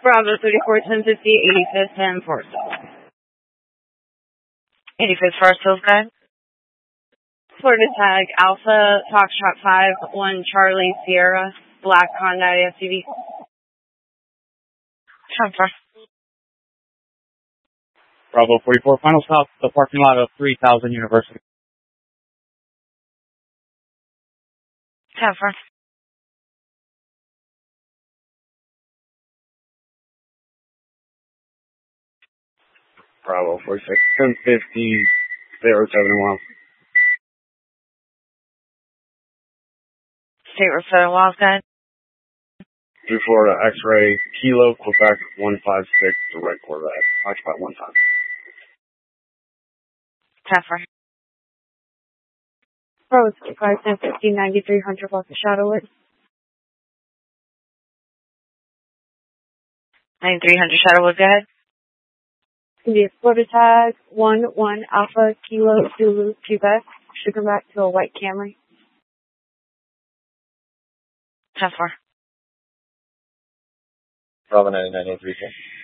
Bravo 34 1050 85th and Forest Hills. 85th Forest Hills, guide. Florida tag Alpha Foxtrot 5 1 Charlie Sierra black Honda SUV. 10-4. Bravo 44, final stop, the parking lot of 3000 University. 10-4. Bravo 46, 1050, 071. State Road 7 Wild, guide. Through Florida X-ray, Kilo, Quebec 156, direct Corvette. Occupy 1 time. 10-4. Bravo 35 1050 9300 block of Shadowwood. 9300 Shadowwood, go ahead. India Florida tag 1 1 Alpha Kilo Zulu Quebec. Should come back to a white Camry. 10-4. Bravo 99 834.